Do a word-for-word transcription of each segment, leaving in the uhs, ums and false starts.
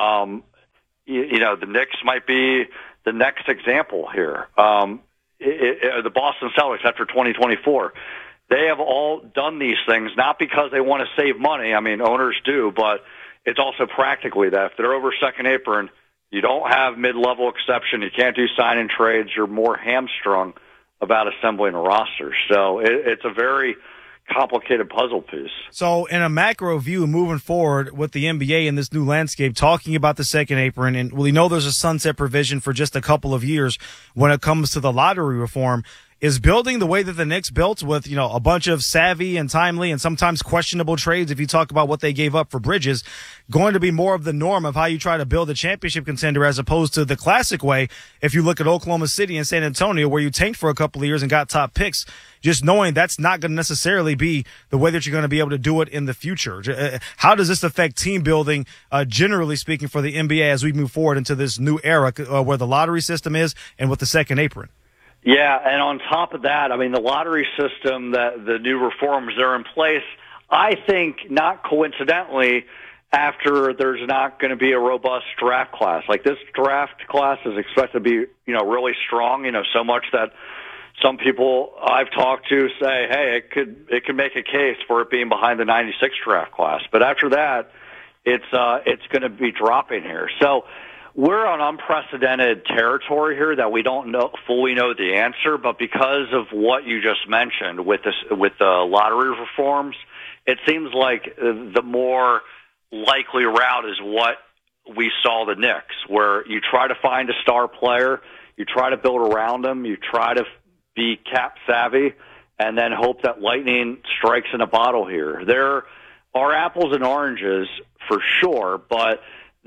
Um, you, you know, the Knicks might be the next example here. Um, it, it, the Boston Celtics after twenty twenty-four, they have all done these things not because they want to save money. I mean, owners do, but it's also practically that if they're over second apron, you don't have mid-level exception. You can't do sign-in trades. You're more hamstrung about assembling a roster. So it, it's a very complicated puzzle piece. So in a macro view, moving forward with the N B A in this new landscape, talking about the second apron, and we know there's a sunset provision for just a couple of years when it comes to the lottery reform, is building the way that the Knicks built with, you know, a bunch of savvy and timely and sometimes questionable trades, if you talk about what they gave up for Bridges, going to be more of the norm of how you try to build a championship contender as opposed to the classic way. If you look at Oklahoma City and San Antonio, where you tanked for a couple of years and got top picks, just knowing that's not going to necessarily be the way that you're going to be able to do it in the future. How does this affect team building, uh, generally speaking, for the N B A as we move forward into this new era uh, where the lottery system is and with the second apron? Yeah, and on top of that, I mean, the lottery system, the, the new reforms that are in place, I think not coincidentally, after there's not going to be a robust draft class. Like, this draft class is expected to be, you know, really strong, you know, so much that some people I've talked to say, hey, it could it could make a case for it being behind the ninety-six draft class. But after that, it's uh, it's going to be dropping here. So we're on unprecedented territory here that we don't know fully know the answer, but because of what you just mentioned with this, with the lottery reforms, it seems like the more likely route is what we saw the Knicks, where you try to find a star player, you try to build around them, you try to be cap savvy, and then hope that lightning strikes in a bottle here. There are apples and oranges for sure, but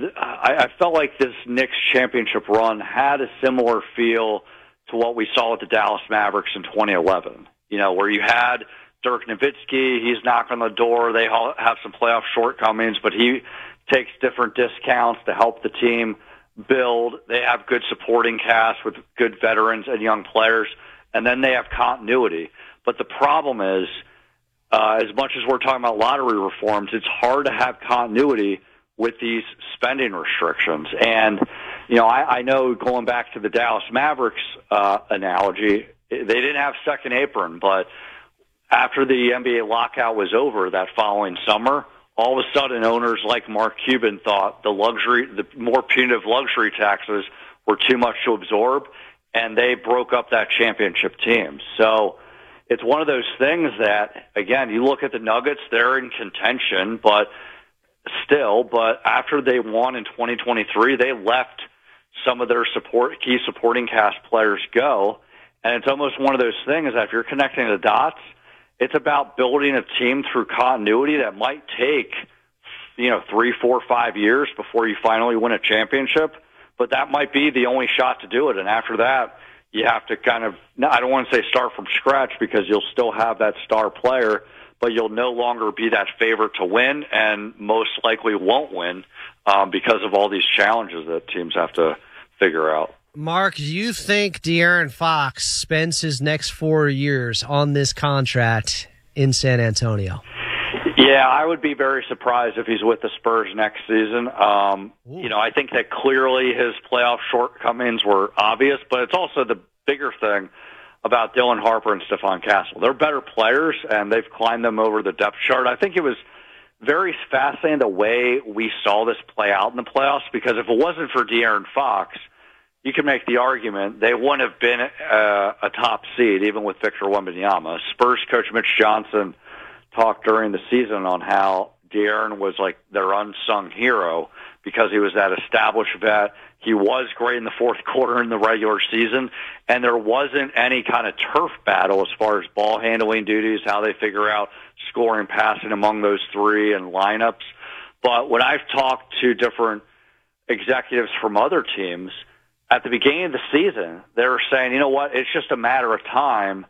I, I felt like this Knicks championship run had a similar feel to what we saw with the Dallas Mavericks in twenty eleven, you know, where you had Dirk Nowitzki, he's knocking on the door, they have some playoff shortcomings, but he takes different discounts to help the team build. They have good supporting cast with good veterans and young players, and then they have continuity. But the problem is, uh, as much as we're talking about lottery reforms, it's hard to have continuity with these spending restrictions. And, you know, I, I know going back to the Dallas Mavericks uh, analogy, they didn't have second apron, but after the N B A lockout was over that following summer, all of a sudden owners like Mark Cuban thought the luxury, the more punitive luxury taxes were too much to absorb, and they broke up that championship team. So it's one of those things that, again, you look at the Nuggets, they're in contention, but still, but after they won in twenty twenty-three, they left some of their support, key supporting cast players go. And it's almost one of those things that if you're connecting the dots, it's about building a team through continuity that might take, you know, three, four, five years before you finally win a championship. But that might be the only shot to do it. And after that, you have to kind of, I don't want to say start from scratch because you'll still have that star player, but you'll no longer be that favorite to win and most likely won't win um, because of all these challenges that teams have to figure out. Mark, do you think De'Aaron Fox spends his next four years on this contract in San Antonio? Yeah, I would be very surprised if he's with the Spurs next season. Um, you know, I think that clearly his playoff shortcomings were obvious, but it's also the bigger thing about Dylan Harper and Stephon Castle. They're better players, and they've climbed them over the depth chart. I think it was very fascinating the way we saw this play out in the playoffs, because if it wasn't for De'Aaron Fox, you can make the argument they wouldn't have been uh, a top seed, even with Victor Wembanyama. Spurs coach Mitch Johnson talked during the season on how De'Aaron was like their unsung hero because he was that established vet. He was great in the fourth quarter in the regular season, and there wasn't any kind of turf battle as far as ball handling duties, how they figure out scoring, passing among those three and lineups. But when I've talked to different executives from other teams, at the beginning of the season, they were saying, you know what, it's just a matter of time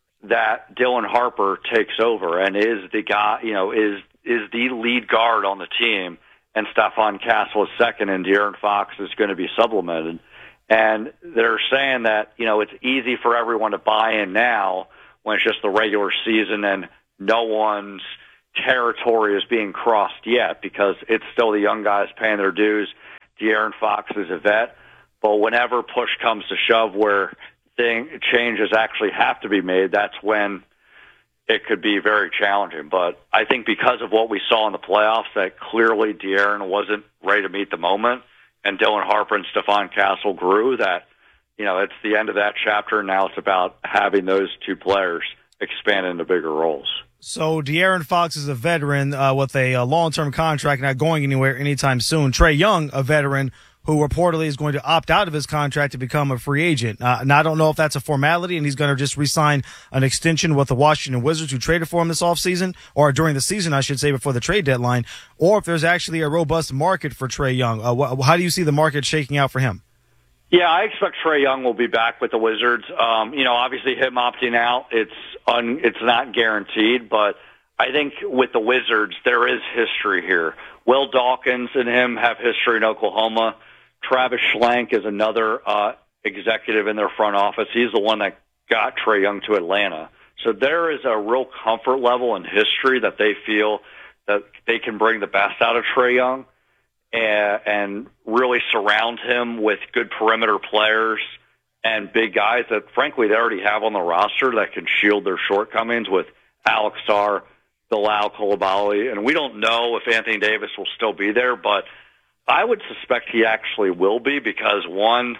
that Dylan Harper takes over and is the guy, you know, is is the lead guard on the team, and Stephon Castle is second, and De'Aaron Fox is going to be supplemented. And they're saying that, you know, it's easy for everyone to buy in now when it's just the regular season and no one's territory is being crossed yet because it's still the young guys paying their dues. De'Aaron Fox is a vet, but whenever push comes to shove where thing changes actually have to be made, that's when it could be very challenging. But I think because of what we saw in the playoffs, that clearly De'Aaron wasn't ready to meet the moment, and Dylan Harper and Stephon Castle grew, that, you know, it's the end of that chapter. Now it's about having those two players expand into bigger roles. So De'Aaron Fox is a veteran uh, with a, a long-term contract, not going anywhere anytime soon. Trae Young, a veteran who reportedly is going to opt out of his contract to become a free agent. Uh, and I don't know if that's a formality and he's going to just re-sign an extension with the Washington Wizards, who traded for him this offseason, or during the season, I should say, before the trade deadline, or if there's actually a robust market for Trae Young. Uh, wh- how do you see the market shaking out for him? Yeah, I expect Trae Young will be back with the Wizards. Um, you know, obviously him opting out, it's un, it's not guaranteed, but I think with the Wizards, there is history here. Will Dawkins and him have history in Oklahoma. Travis Schlenk is another uh, executive in their front office. He's the one that got Trae Young to Atlanta. So there is a real comfort level in history that they feel that they can bring the best out of Trae Young and, and really surround him with good perimeter players and big guys that, frankly, they already have on the roster that can shield their shortcomings with Alex Sarr, Bilal Coulibaly. And we don't know if Anthony Davis will still be there, but I would suspect he actually will be because, one,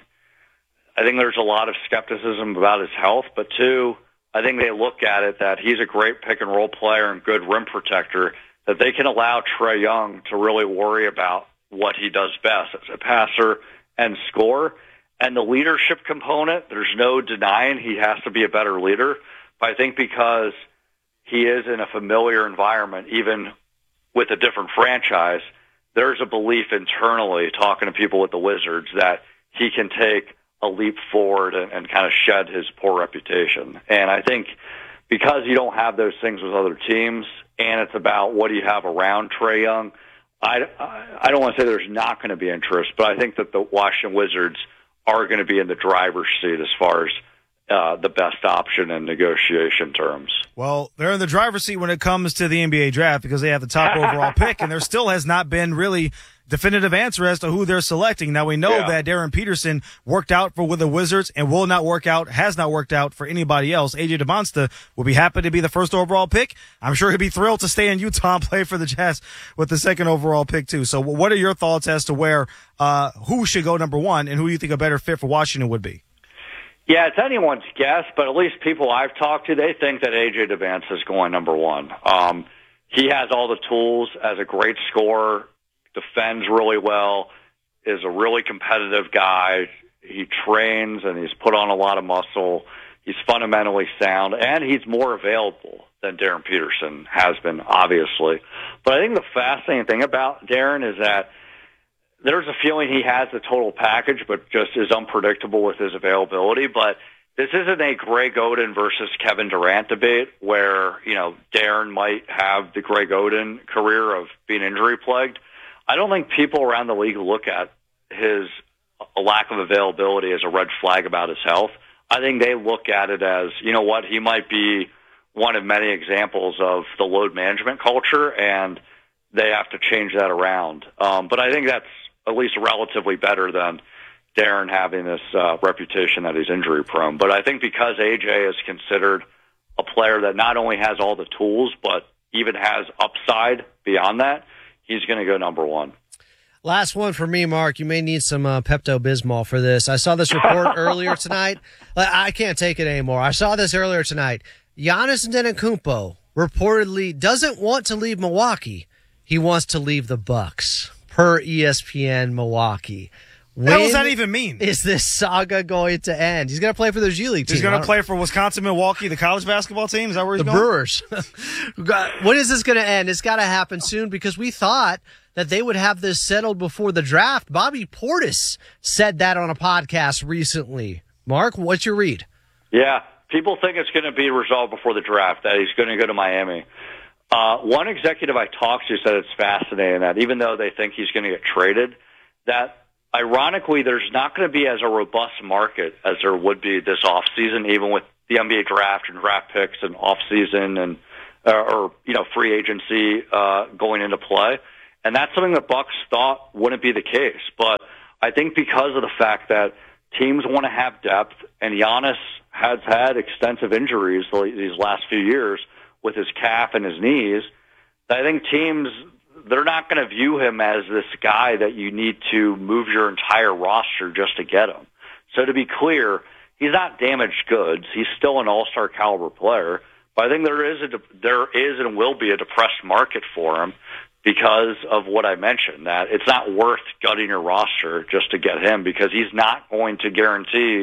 I think there's a lot of skepticism about his health, but two, I think they look at it that he's a great pick-and-roll player and good rim protector, that they can allow Trae Young to really worry about what he does best as a passer and scorer. And the leadership component, there's no denying he has to be a better leader, but I think because he is in a familiar environment, even with a different franchise, there's a belief internally, talking to people with the Wizards, that he can take a leap forward and, and kind of shed his poor reputation. And I think because you don't have those things with other teams, and it's about what do you have around Trae Young, I, I don't want to say there's not going to be interest, but I think that the Washington Wizards are going to be in the driver's seat as far as Uh, the best option in negotiation terms. Well, they're in the driver's seat when it comes to the N B A draft because they have the top overall pick, and there still has not been really definitive answer as to who they're selecting. Now, we know yeah. that Darren Peterson worked out for with the Wizards and will not work out, has not worked out for anybody else. A J DeMonsta will be happy to be the first overall pick. I'm sure he'd be thrilled to stay in Utah and play for the Jazz with the second overall pick, too. So what are your thoughts as to where uh, who should go number one and who you think a better fit for Washington would be? Yeah, it's anyone's guess, but at least people I've talked to, they think that A J DeVance is going number one. Um, he has all the tools as a great scorer, defends really well, is a really competitive guy. He trains and he's put on a lot of muscle. He's fundamentally sound, and he's more available than Darren Peterson has been, obviously. But I think the fascinating thing about Darren is that there's a feeling he has the total package, but just is unpredictable with his availability. But this isn't a Greg Oden versus Kevin Durant debate where, you know, Darren might have the Greg Oden career of being injury-plagued. I don't think people around the league look at his a lack of availability as a red flag about his health. I think they look at it as, you know what, he might be one of many examples of the load management culture, and they have to change that around. Um, but I think that's at least relatively better than Darren having this uh, reputation that he's injury prone. But I think because A J is considered a player that not only has all the tools, but even has upside beyond that, he's going to go number one. Last one for me, Mark. You may need some uh, Pepto-Bismol for this. I saw this report earlier tonight. I can't take it anymore. I saw this earlier tonight. Giannis Antetokounmpo reportedly doesn't want to leave Milwaukee. He wants to leave the Bucks, per E S P N Milwaukee. When what does that even mean? Is this saga going to end? He's going to play for the G League team. He's going to play for Wisconsin, Milwaukee, the college basketball team? Is that where he's the going? The Brewers. When is this going to end? It's got to happen soon because we thought that they would have this settled before the draft. Bobby Portis said that on a podcast recently. Mark, what's your read? Yeah, people think it's going to be resolved before the draft, that he's going to go to Miami. Uh, one executive I talked to said it's fascinating that even though they think he's going to get traded, that ironically there's not going to be as a robust market as there would be this offseason, even with the N B A draft and draft picks and offseason and uh, or you know free agency uh, going into play. And that's something the Bucks thought wouldn't be the case. But I think because of the fact that teams want to have depth, and Giannis has had extensive injuries these last few years with his calf and his knees, I think teams, they're not going to view him as this guy that you need to move your entire roster just to get him. So to be clear, he's not damaged goods. He's still an all-star caliber player. But I think there is a there is and will be a depressed market for him because of what I mentioned, that it's not worth gutting your roster just to get him, because he's not going to guarantee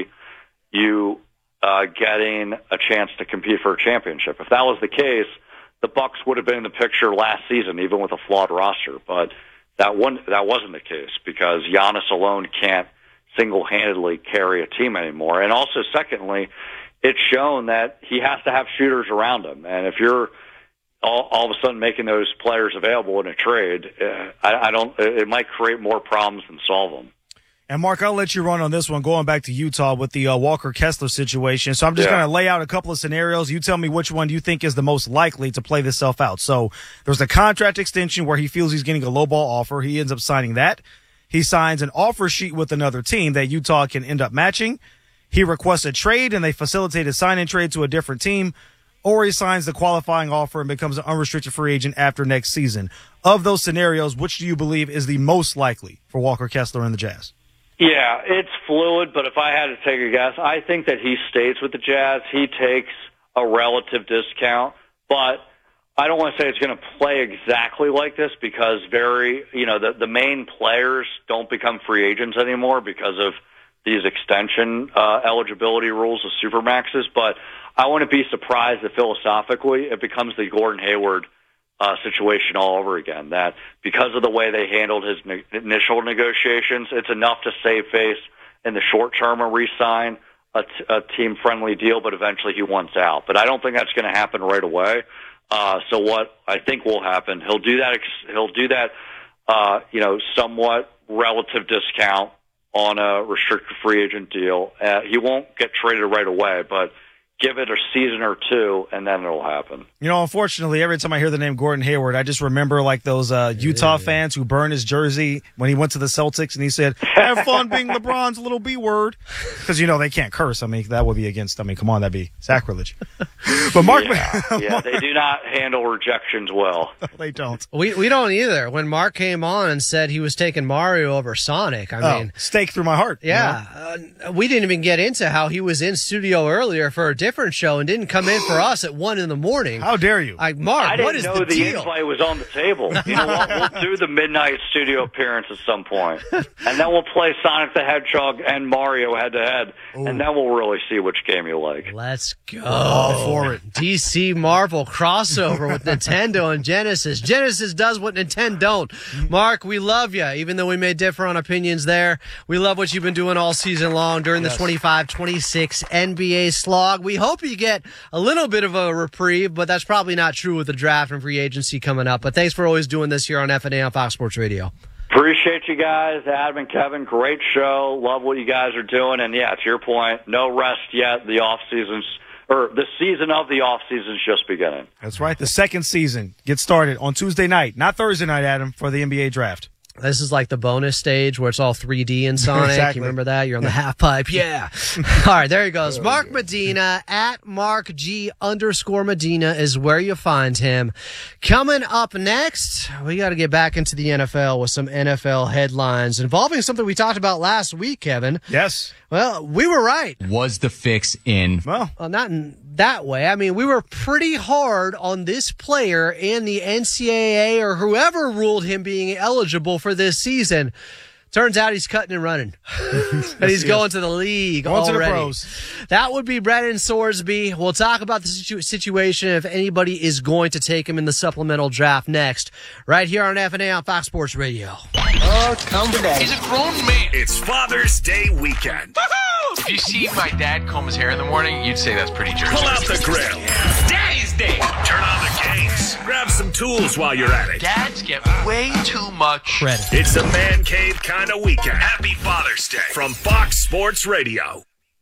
you uh, getting a chance to compete for a championship. If that was the case, the Bucks would have been in the picture last season, even with a flawed roster. But that one that wasn't the case, because Giannis alone can't single-handedly carry a team anymore. And also, secondly, it's shown that he has to have shooters around him. And if you're all, all of a sudden making those players available in a trade, uh, I, I don't. It might create more problems than solve them. And Mark, I'll let you run on this one, going back to Utah with the uh, Walker Kessler situation. So I'm just yeah. going to lay out a couple of scenarios. You tell me which one you think is the most likely to play this self out. So there's a contract extension where he feels he's getting a lowball offer. He ends up signing that. He signs an offer sheet with another team that Utah can end up matching. He requests a trade, and they facilitate a sign-in trade to a different team. Or he signs the qualifying offer and becomes an unrestricted free agent after next season. Of those scenarios, which do you believe is the most likely for Walker Kessler and the Jazz? Yeah, it's fluid, but if I had to take a guess, I think that he stays with the Jazz. He takes a relative discount, but I don't want to say it's going to play exactly like this, because very, you know, the, the main players don't become free agents anymore because of these extension uh, eligibility rules of Supermaxes. But I wouldn't be surprised if philosophically it becomes the Gordon Hayward uh, situation all over again, that because of the way they handled his ne- initial negotiations, it's enough to save face in the short term and re-sign a, t- a team-friendly deal, but eventually he wants out. But I don't think that's going to happen right away. Uh, so what I think will happen, he'll do that, he'll do that, uh, you know, somewhat relative discount on a restricted free agent deal. Uh, he won't get traded right away, but give it a season or two, and then it'll happen. You know, unfortunately, every time I hear the name Gordon Hayward, I just remember like those uh, Utah yeah. fans who burned his jersey when he went to the Celtics, and he said, have fun being LeBron's little B word. Because, you know, they can't curse. I mean, that would be against, I mean, come on, that'd be sacrilege. But Mark... Yeah, yeah they do not handle rejections well. They don't. We we don't either. When Mark came on and said he was taking Mario over Sonic, I oh, mean... stake through my heart. Yeah. You know? uh, we didn't even get into how he was in studio earlier for a different show and didn't come in for us at one in the morning. How dare you? I, Mark, I didn't what is know the, the deal? invite was on the table. You know what? We'll do the midnight studio appearance at some point, and then we'll play Sonic the Hedgehog and Mario head to head, and then we'll really see which game you like. Let's go. All for it. D C Marvel crossover with Nintendo and Genesis. Genesis does what Nintendo don't. Mark, we love you, even though we may differ on opinions there. We love what you've been doing all season long during the twenty-five twenty-six N B A slog. We hope you get a little bit of a reprieve, but that's probably not true with the draft and free agency coming up. But thanks for always doing this here on F and A on Fox Sports Radio. Appreciate you guys, Adam and Kevin. Great show. Love what you guys are doing. And yeah, to your point, no rest yet. The off season's or the season of the off season is just beginning. That's right. The second season gets started on Tuesday night, not Thursday night, Adam, for the N B A draft. This is like the bonus stage where it's all three D in Sonic. Exactly. You remember that? You're on the half pipe. Yeah. All right, there he goes. Mark Medina at Mark G underscore Medina is where you find him. Coming up next, we got to get back into the N F L with some N F L headlines involving something we talked about last week, Kevin. Yes. Well, we were right. Was the fix in? Well, well not in that way. I mean, we were pretty hard on this player and the N C double A or whoever ruled him being eligible for this season. Turns out he's cutting and running. And he's going to the league going already. To the pros. That would be Brennan Sorsby. We'll talk about the situ- situation if anybody is going to take him in the supplemental draft next. Right here on F and A on Fox Sports Radio. Oh, come back. He's a grown man. It's Father's Day weekend. Woo-hoo! If you see my dad comb his hair in the morning, you'd say that's pretty Jersey. Pull out the grill. Daddy's Day. Turn on the games. Grab some tools while you're at it. Dads get way too much credit. It's a man cave kind of weekend. Happy Father's Day from Fox Sports Radio.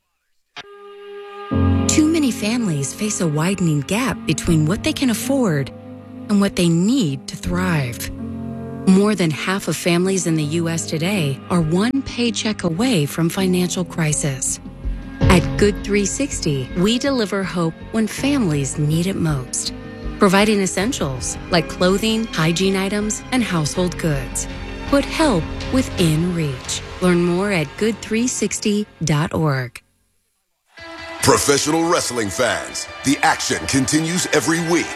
Too many families face a widening gap between what they can afford and what they need to thrive. More than half of families in the U S today are one paycheck away from financial crisis. At Good three sixty, we deliver hope when families need it most, providing essentials like clothing, hygiene items, and household goods. Put help within reach. Learn more at good three sixty dot org. Professional wrestling fans, the action continues every week.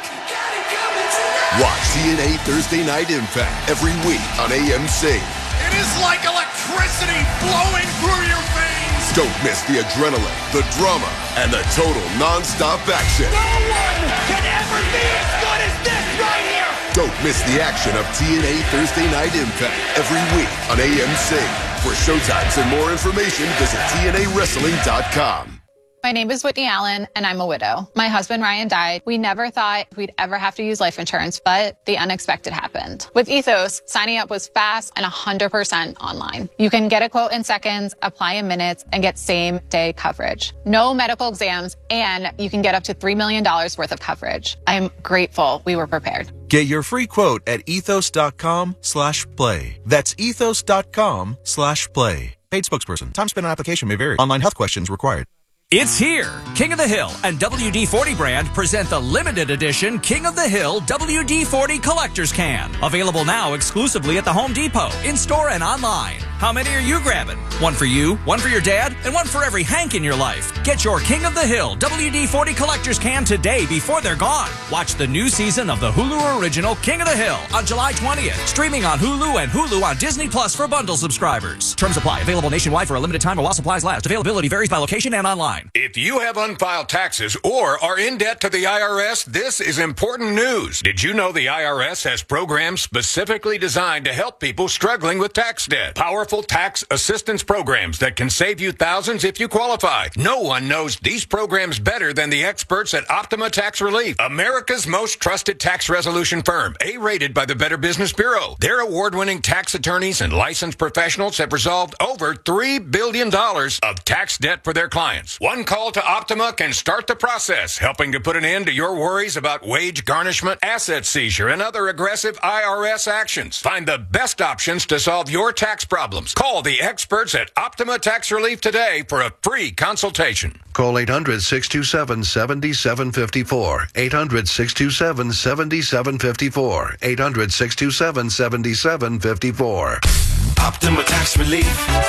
Watch T N A Thursday Night Impact every week on A M C. It is like electricity flowing through your veins. Don't miss the adrenaline, the drama, and the total non-stop action. No one can ever be as good as this right here. Don't miss the action of T N A Thursday Night Impact every week on A M C. For showtimes and more information, visit T N A wrestling dot com. My name is Whitney Allen, and I'm a widow. My husband, Ryan, died. We never thought we'd ever have to use life insurance, but the unexpected happened. With Ethos, signing up was fast and one hundred percent online. You can get a quote in seconds, apply in minutes, and get same-day coverage. No medical exams, and you can get up to three million dollars worth of coverage. I'm grateful we were prepared. Get your free quote at ethos.com slash play. That's ethos.com slash play. Paid spokesperson. Time spent on application may vary. Online health questions required. It's here. King of the Hill and W D forty brand present the limited edition King of the Hill W D forty Collector's Can. Available now exclusively at the Home Depot, in-store and online. How many are you grabbing? One for you, one for your dad, and one for every Hank in your life. Get your King of the Hill W D forty Collector's Can today before they're gone. Watch the new season of the Hulu original King of the Hill on July twentieth. Streaming on Hulu and Hulu on Disney Plus for bundle subscribers. Terms apply. Available nationwide for a limited time while supplies last. Availability varies by location and online. If you have unfiled taxes or are in debt to the I R S, this is important news. Did you know the I R S has programs specifically designed to help people struggling with tax debt? Powerful tax assistance programs that can save you thousands if you qualify. No one knows these programs better than the experts at Optima Tax Relief, America's most trusted tax resolution firm, A-rated by the Better Business Bureau. Their award-winning tax attorneys and licensed professionals have resolved over three billion dollars of tax debt for their clients. One call to Optima can start the process, helping to put an end to your worries about wage garnishment, asset seizure, and other aggressive I R S actions. Find the best options to solve your tax problems. Call the experts at Optima Tax Relief today for a free consultation. Call eight hundred, six two seven, seven seven five four. eight hundred, six two seven, seven seven five four. eight hundred, six two seven, seven seven five four. Optima Tax Relief.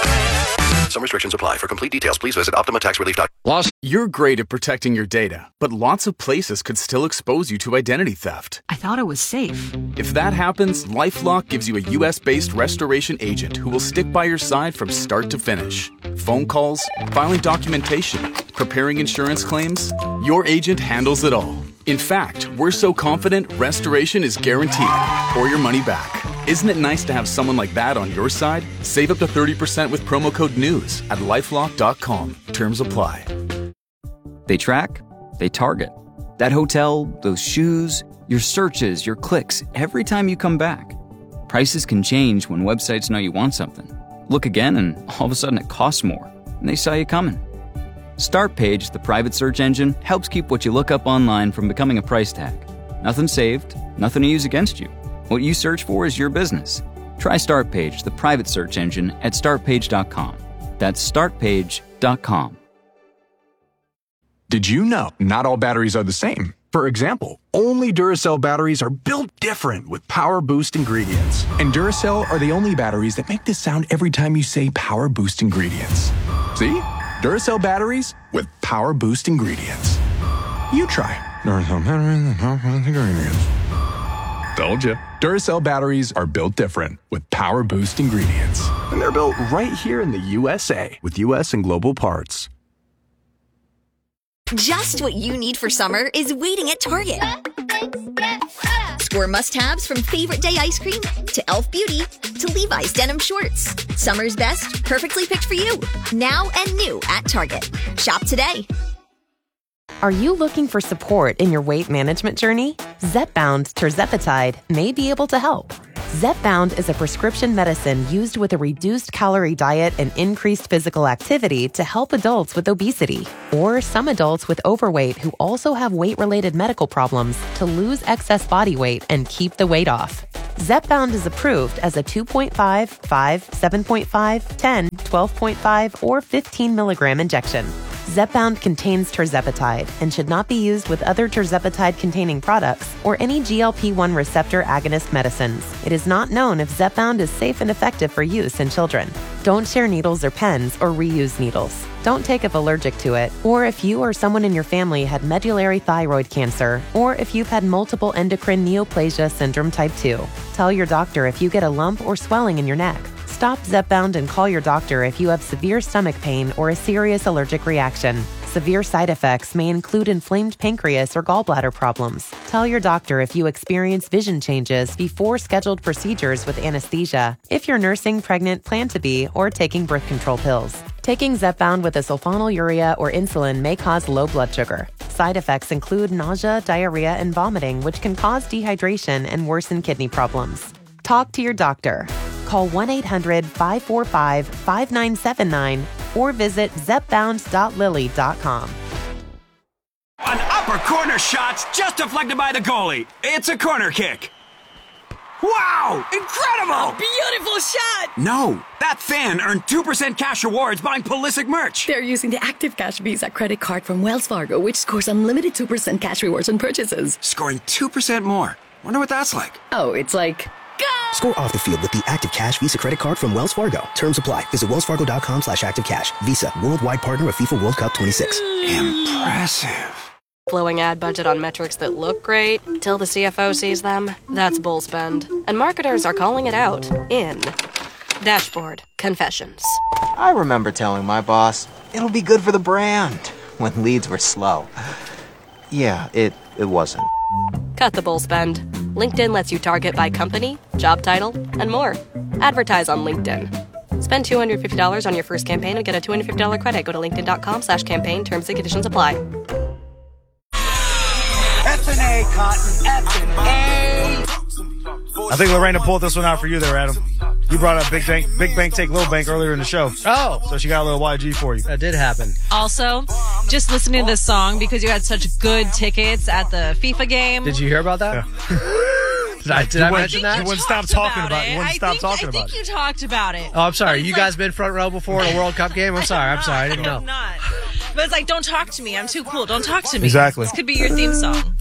Some restrictions apply. For complete details, please visit optima tax relief dot com. You're great at protecting your data, but lots of places could still expose you to identity theft. I thought it was safe. If that happens, LifeLock gives you a U S-based restoration agent who will stick by your side from start to finish. Phone calls, filing documentation, preparing insurance claims, your agent handles it all. In fact, we're so confident restoration is guaranteed or your money back. Isn't it nice to have someone like that on your side? Save up to thirty percent with promo code NEWS at lifelock dot com. Terms apply. They track, they target. That hotel, those shoes, your searches, your clicks, every time you come back. Prices can change when websites know you want something. Look again and all of a sudden it costs more, and they saw you coming. Startpage, the private search engine, helps keep what you look up online from becoming a price tag. Nothing saved, nothing to use against you. What you search for is your business. Try Startpage, the private search engine, at start page dot com. That's start page dot com. Did you know not all batteries are the same? For example, only Duracell batteries are built different with Power Boost ingredients. And Duracell are the only batteries that make this sound every time you say Power Boost ingredients. See? Duracell batteries with Power Boost ingredients. You try. Duracell batteries with Power Boost ingredients. Told you. Duracell batteries are built different with Power Boost ingredients. And they're built right here in the U S A with U S and global parts. Just what you need for summer is waiting at Target. Score must-haves from favorite day ice cream to Elf Beauty to Levi's denim shorts. Summer's best, perfectly picked for you. Now and new at Target. Shop today. Are you looking for support in your weight management journey? Zepbound tirzepatide may be able to help. Zepbound is a prescription medicine used with a reduced calorie diet and increased physical activity to help adults with obesity or some adults with overweight who also have weight-related medical problems to lose excess body weight and keep the weight off. Zepbound is approved as a two point five, five, seven point five, ten, twelve point five, or fifteen milligram injection. Zepbound contains tirzepatide and should not be used with other tirzepatide-containing products or any G L P one receptor agonist medicines. It is not known if Zepbound is safe and effective for use in children. Don't share needles or pens or reuse needles. Don't take if allergic to it, or if you or someone in your family had medullary thyroid cancer, or if you've had multiple endocrine neoplasia syndrome type two. Tell your doctor if you get a lump or swelling in your neck. Stop Zepbound and call your doctor if you have severe stomach pain or a serious allergic reaction. Severe side effects may include inflamed pancreas or gallbladder problems. Tell your doctor if you experience vision changes before scheduled procedures with anesthesia, if you're nursing, pregnant, plan to be, or taking birth control pills. Taking Zepbound with a sulfonylurea or insulin may cause low blood sugar. Side effects include nausea, diarrhea, and vomiting, which can cause dehydration and worsen kidney problems. Talk to your doctor. Call one eight hundred, five four five, five nine seven nine or visit zepbound dot lilly dot com. An upper corner shot's just deflected by the goalie. It's a corner kick. Wow! Incredible! A beautiful shot! No, that fan earned two percent cash rewards buying Pulisic merch. They're using the Active Cash Visa credit card from Wells Fargo, which scores unlimited two percent cash rewards on purchases. Scoring two percent more. Wonder what that's like. Oh, it's like... Go! Score off the field with the Active Cash Visa credit card from Wells Fargo. Terms apply. Visit wellsfargo.com slash active cash. Visa, worldwide partner of FIFA World Cup twenty-six. Impressive. Blowing ad budget on metrics that look great till the C F O sees them. That's bull spend. And marketers are calling it out in Dashboard Confessions. I remember telling my boss, it'll be good for the brand, when leads were slow. Yeah, it, it wasn't. Cut the bull spend. LinkedIn lets you target by company, job title, and more. Advertise on LinkedIn. Spend two hundred fifty dollars on your first campaign and get a two hundred fifty dollars credit. Go to linkedin.com slash campaign. Terms and conditions apply. F and A, Cotton. F and A. I think Lorena pulled this one out for you there, Adam. You brought up Big Bank, Big Bank Take Little Bank earlier in the show. Oh. So she got a little Y G for you. That did happen. Also, just listening to this song because you had such good tickets at the FIFA game. Did you hear about that? Yeah. Did I, did I mention that? You wouldn't stop talking about it. You wouldn't stop think, talking I about think it. you talked about it. Oh, I'm sorry. You like, guys been front row before in a World Cup game? I'm sorry. I'm sorry. I didn't know. I'm not. But it's like, don't talk to me. I'm too cool. Don't talk to me. Exactly. This could be your theme song.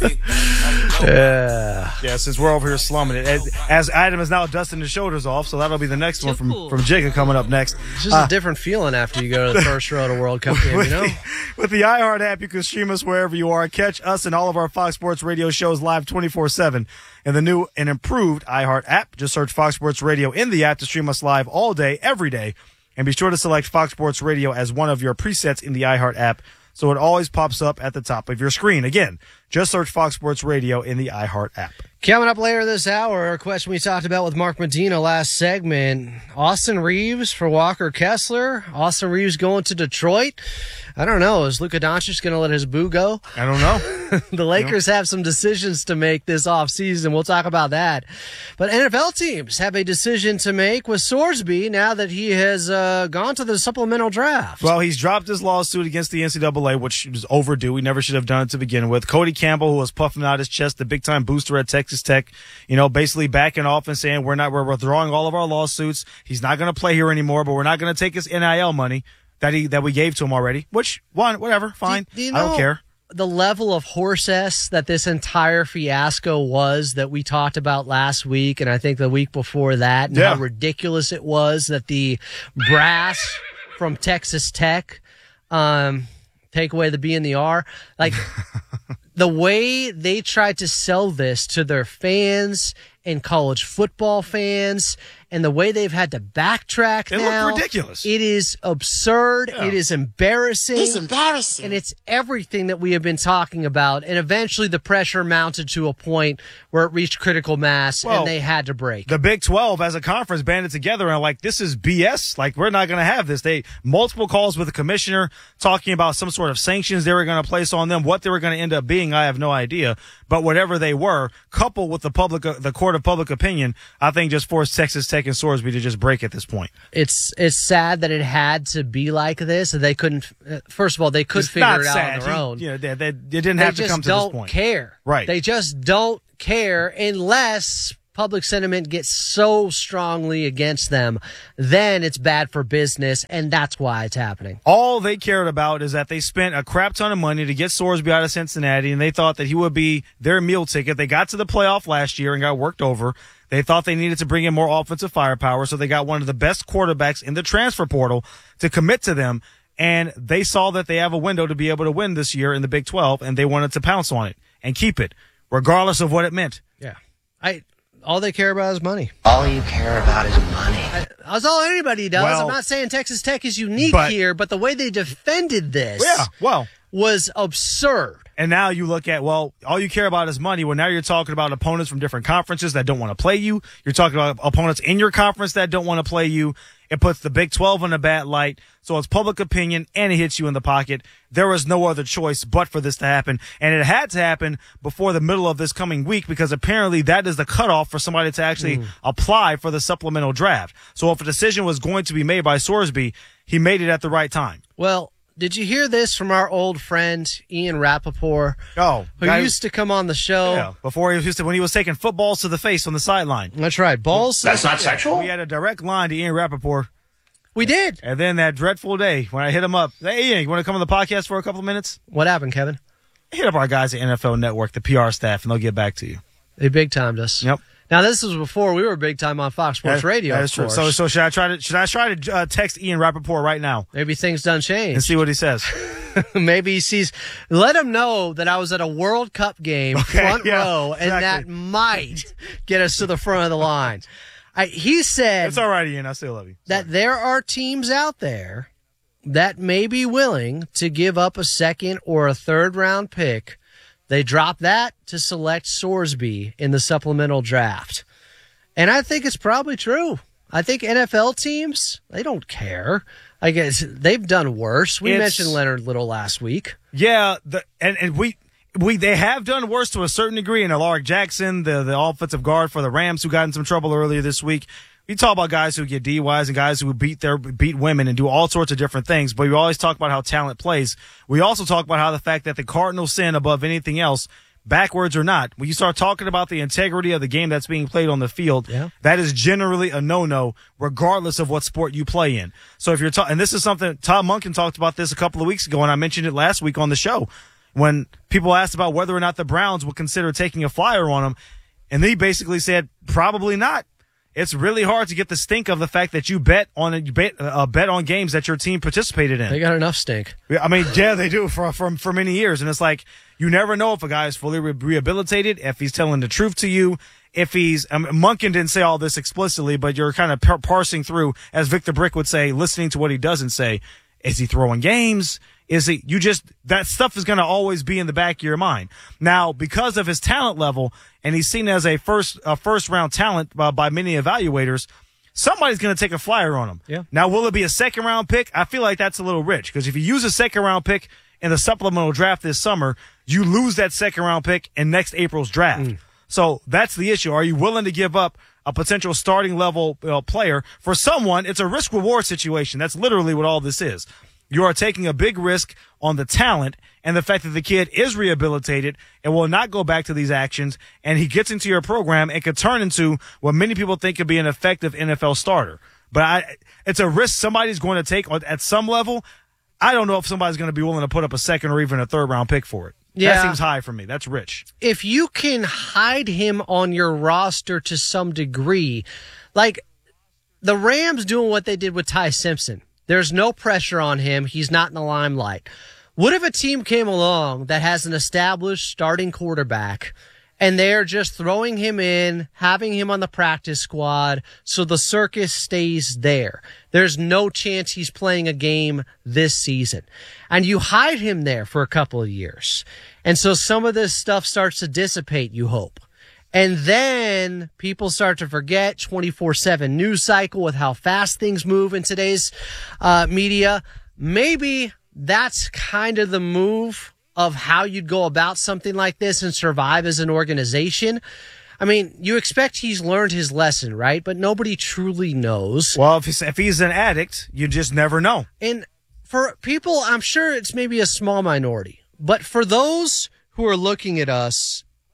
Yeah. Yeah, since we're over here slumming it. As, as Adam is now dusting his shoulders off, so that'll be the next one from, cool. from Jigga coming up next. It's just Uh, a different feeling after you go to the first row of a World Cup game, you know? With the iHeart app, you can stream us wherever you are. Catch us and all of our Fox Sports Radio shows live twenty-four seven in the new and improved iHeart app. Just search Fox Sports Radio in the app to stream us live all day, every day. And be sure to select Fox Sports Radio as one of your presets in the iHeart app, so it always pops up at the top of your screen. Again, just search Fox Sports Radio in the iHeart app. Coming up later this hour, a question we talked about with Mark Medina last segment. Austin Reeves for Walker Kessler. Austin Reeves going to Detroit. I don't know. Is Luka Doncic going to let his boo go? I don't know. The Lakers have some decisions to make this offseason. We'll talk about that. But N F L teams have a decision to make with Sorsby now that he has uh, gone to the supplemental draft. Well, he's dropped his lawsuit against the N C double A, which was overdue. We never should have done it to begin with. Cody Campbell, who was puffing out his chest, the big-time booster at Texas Tech, you know, basically backing off and saying we're not, we're withdrawing all of our lawsuits. He's not going to play here anymore, but we're not going to take his N I L money that he that we gave to him already. Which one, whatever, fine. Do, do you I don't know care. The level of horse-s that this entire fiasco was that we talked about last week, and I think the week before that, and Yeah. how ridiculous it was that the brass from Texas Tech um, take away the B and the R. Like, the way they tried to sell this to their fans and college football fans, and the way they've had to backtrack It now. looked ridiculous. It is absurd. Yeah. It is embarrassing. It's embarrassing. And it's everything that we have been talking about. And eventually the pressure mounted to a point where it reached critical mass Well, and they had to break. The Big twelve as a conference banded together and like, this is B S. Like, we're not going to have this. They multiple calls with the commissioner talking about some sort of sanctions they were going to place on them. What they were going to end up being, I have no idea. But whatever they were, coupled with the public, uh, the court of public opinion, I think just forced Texas Tech and Sorsby to just break at this point. It's it's sad that it had to be like this. They couldn't. Uh, first of all, they could It's figure not it out sad. on their He- own. Yeah, they, they, they didn't They have to just come to this don't point. care. Right. They just don't care unless public sentiment gets so strongly against them, then it's bad for business, and that's why it's happening. All they cared about is that they spent a crap ton of money to get Sorsby out of Cincinnati, and they thought that he would be their meal ticket. They got to the playoff last year and got worked over. They thought they needed to bring in more offensive firepower, so they got one of the best quarterbacks in the transfer portal to commit to them, and they saw that they have a window to be able to win this year in the Big twelve, and they wanted to pounce on it and keep it, regardless of what it meant. Yeah. I all they care about is money. All you care about is money. I, that's all anybody does. Well, I'm not saying Texas Tech is unique but- here, but the way they defended this Yeah, well. was absurd. And now you look at, well, all you care about is money. Well, now you're talking about opponents from different conferences that don't want to play you. You're talking about opponents in your conference that don't want to play you. It puts the Big twelve in a bad light. So it's public opinion, and it hits you in the pocket. There was no other choice but for this to happen. And it had to happen before the middle of this coming week, because apparently that is the cutoff for somebody to actually mm. apply for the supplemental draft. So if a decision was going to be made by Sorsby, he made it at the right time. Well, did you hear this from our old friend Ian Rappaport? Oh, who guy, used to come on the show? Yeah, before he used to, when he was taking footballs to the face on the sideline. That's right, balls. That's not sexual. We had a direct line to Ian Rappaport. We did. And then that dreadful day when I hit him up. Hey, Ian, you want to come on the podcast for a couple of minutes? What happened, Kevin? Hit up our guys at N F L Network, the P R staff, and they'll get back to you. They big timed us. Yep. Now this was before we were big time on Fox Sports that, Radio. That is true. So, so should I try to should I try to uh, text Ian Rappaport right now? Maybe things done change and see what he says. Maybe he sees. Let him know that I was at a World Cup game, okay, front yeah, row, and exactly. that might get us to the front of the line. I, he said, "It's all right, Ian. I still love you." Sorry. That there are teams out there that may be willing to give up a second or a third round pick. They drop that to select Sorsby in the supplemental draft. And I think it's probably true. I think N F L teams, they don't care. I guess they've done worse. We it's, mentioned Leonard Little last week. Yeah, the, and, and we we they have done worse to a certain degree. And Alaric Jackson, the, the offensive guard for the Rams, who got in some trouble earlier this week. We talk about guys who get D U Is and guys who beat their beat women and do all sorts of different things. But we always talk about how talent plays. We also talk about how the fact that the Cardinals sin above anything else, backwards or not, when you start talking about the integrity of the game that's being played on the field, yeah. that is generally a no-no, regardless of what sport you play in. So if you're ta- and this is something Tom Monken talked about this a couple of weeks ago, and I mentioned it last week on the show when people asked about whether or not the Browns would consider taking a flyer on him, and he basically said probably not. It's really hard to get the stink of the fact that you bet on a bet, uh, bet on games that your team participated in. They got enough stink. I mean, yeah, they do for for for many years, and it's like you never know if a guy is fully re- rehabilitated, if he's telling the truth to you, if he's. I mean, Monken didn't say all this explicitly, but you're kind of par- parsing through, as Victor Brick would say, listening to what he doesn't say. Is he throwing games? Is he? You just that stuff is going to always be in the back of your mind. Now, because of his talent level, and he's seen as a first a first round talent uh, by many evaluators, somebody's going to take a flyer on him. Yeah. Now, will it be a second round pick? I feel like that's a little rich because if you use a second round pick in the supplemental draft this summer, you lose that second round pick in next April's draft. Mm. So that's the issue. Are you willing to give up a potential starting level uh, player for someone? It's a risk reward situation. That's literally what all this is. You are taking a big risk on the talent and the fact that the kid is rehabilitated and will not go back to these actions, and he gets into your program and could turn into what many people think could be an effective N F L starter. But I, it's a risk somebody's going to take at some level. I don't know if somebody's going to be willing to put up a second or even a third round pick for it. Yeah. That seems high for me. That's rich. If you can hide him on your roster to some degree, like the Rams doing what they did with Ty Simpson. There's no pressure on him. He's not in the limelight. What if a team came along that has an established starting quarterback and they're just throwing him in, having him on the practice squad so the circus stays there? There's no chance he's playing a game this season. And you hide him there for a couple of years. And so some of this stuff starts to dissipate, you hope. And then people start to forget twenty-four seven news cycle with how fast things move in today's uh, media. Maybe that's kind of the move of how you'd go about something like this and survive as an organization. I mean, you expect he's learned his lesson, right? But nobody truly knows. Well, if he's, if he's an addict, you just never know. And for people, I'm sure it's maybe a small minority. But for those who are looking at us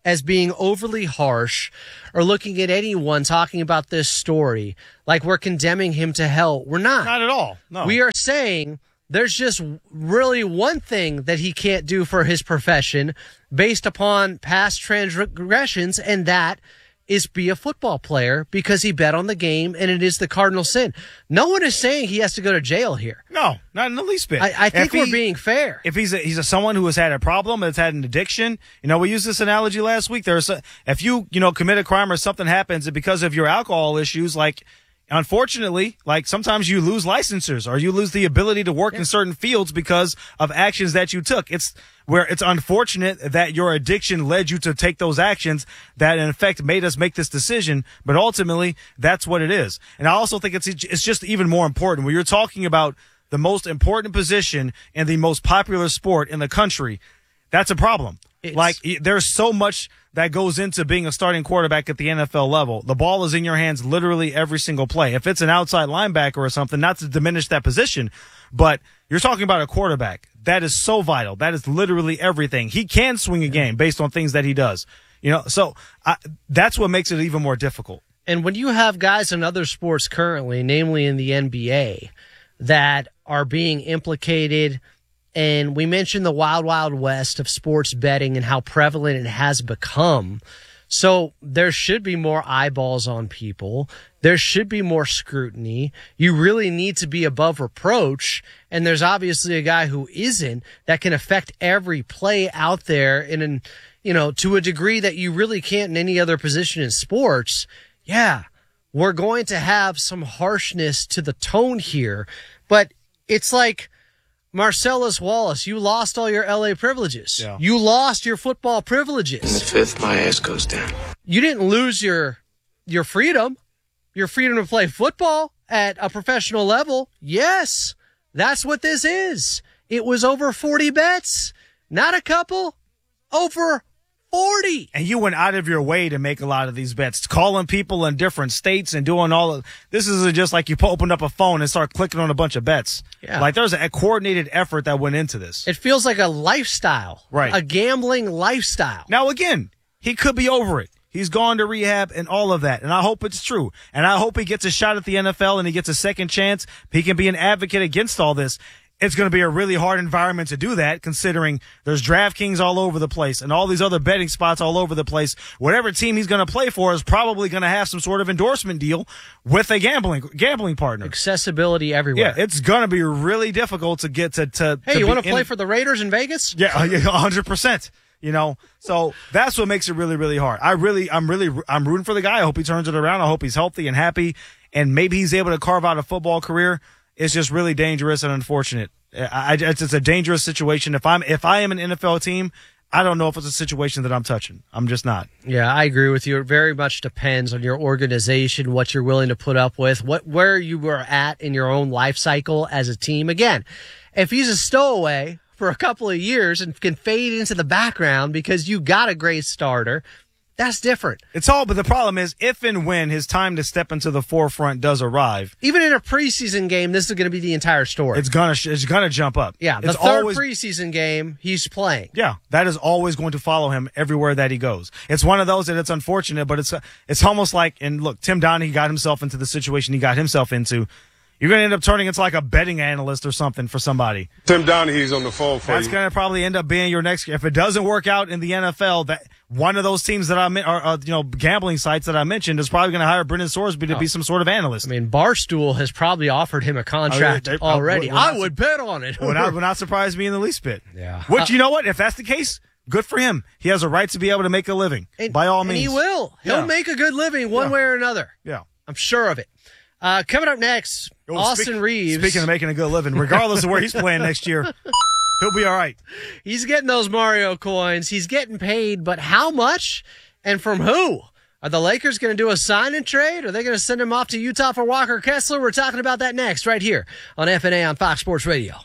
as being overly harsh or looking at anyone talking about this story like we're condemning him to hell. We're not. Not at all. No. We are saying there's just really one thing that he can't do for his profession based upon past transgressions, and that is be a football player because he bet on the game, and it is the cardinal sin. No one is saying he has to go to jail here. No, not in the least bit. I, I think If we're he- being fair. If he's a, he's a someone who has had a problem, has had an addiction, you know, we used this analogy last week. There's a, if you you know commit a crime or something happens, and because of your alcohol issues, like unfortunately, like sometimes you lose licensures or you lose the ability to work in certain fields because of actions that you took. It's where it's unfortunate that your addiction led you to take those actions that in effect made us make this decision. But ultimately, that's what it is. And I also think it's it's just even more important when you're talking about the most important position in the most popular sport in the country. That's a problem. It's- like y- there's so much that goes into being a starting quarterback at the N F L level. The ball is in your hands literally every single play. If it's an outside linebacker or something, not to diminish that position, but you're talking about a quarterback. That is so vital. That is literally everything. He can swing a game based on things that he does. You know, so I, that's what makes it even more difficult. And when you have guys in other sports currently, namely in the N B A, that are being implicated, and we mentioned the wild, wild west of sports betting and how prevalent it has become. So there should be more eyeballs on people. There should be more scrutiny. You really need to be above reproach. And there's obviously a guy who isn't, that can affect every play out there in an, you know, to a degree that you really can't in any other position in sports. Yeah, we're going to have some harshness to the tone here, but it's like Marcellus Wallace. You lost all your L A privileges. Yeah. You lost your football privileges. In the fifth, my ass goes down. You didn't lose your your freedom, your freedom to play football at a professional level. Yes, that's what this is. It was over forty bets, not a couple, over forty. And you went out of your way to make a lot of these bets, calling people in different states and doing all of this. Isn't just like you opened up a phone and start clicking on a bunch of bets. Yeah. Like there's a coordinated effort that went into this. It feels like a lifestyle, Right. A gambling lifestyle. Now, again, he could be over it. He's gone to rehab and all of that. And I hope it's true. And I hope he gets a shot at the N F L and he gets a second chance. He can be an advocate against all this. It's going to be a really hard environment to do that, considering there's DraftKings all over the place and all these other betting spots all over the place. Whatever team he's going to play for is probably going to have some sort of endorsement deal with a gambling gambling partner. Accessibility everywhere. Yeah, it's going to be really difficult to get to. to Hey, to you be want to play in- for the Raiders in Vegas? Yeah, one hundred percent. You know, so that's what makes it really, really hard. I really, I'm really, I'm rooting for the guy. I hope he turns it around. I hope he's healthy and happy, and maybe he's able to carve out a football career. It's just really dangerous and unfortunate. I, I, it's, it's a dangerous situation. If I'm, if I am an N F L team, I don't know if it's a situation that I'm touching. I'm just not. Yeah, I agree with you. It very much depends on your organization, what you're willing to put up with, what where you are at in your own life cycle as a team. Again, if he's a stowaway for a couple of years and can fade into the background because you got a great starter, that's different. It's all, but the problem is if and when his time to step into the forefront does arrive, Even in a preseason game, this is going to be the entire story. it's gonna, it's gonna jump up. Yeah, the it's third always, preseason game, he's playing. Yeah, that is always going to follow him everywhere that he goes. It's one of those that it's unfortunate, but it's it's almost like, and look, Tim Donaghy got himself into the situation he got himself into. You're going to end up turning into like a betting analyst or something for somebody. Tim Donaghy's on the phone for That's you. going to probably end up being your next. If it doesn't work out in the N F L, that one of those teams that I meant, or uh, you know, gambling sites that I mentioned, is probably going to hire Brendan Sorsby to Oh. be some sort of analyst. I mean, Barstool has probably offered him a contract Oh, yeah, they- already. would- would not I would bet on it. Would not, would not surprise me in the least bit. Yeah. Which, you know what? If that's the case, good for him. He has a right to be able to make a living. by all And means. he will. He'll Yeah. make a good living one Yeah. way or another. Yeah. I'm sure of it. Uh, coming up next, Oh, Austin speak- Reeves. Speaking of making a good living, regardless of where he's playing next year, he'll be all right. He's getting those Mario coins. He's getting paid, but how much and from who? Are the Lakers going to do a sign and trade? Are they going to send him off to Utah for Walker Kessler? We're talking about that next, right here on F N A on Fox Sports Radio.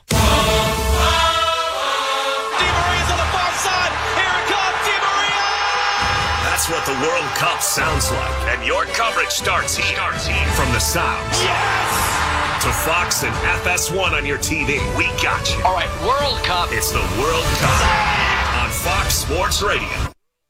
That's what the World Cup sounds like. And your coverage starts here. Starts here. From the sounds. Yes! To Fox and F S one on your T V. We got you. All right, World Cup. It's the World Cup on Fox Sports Radio.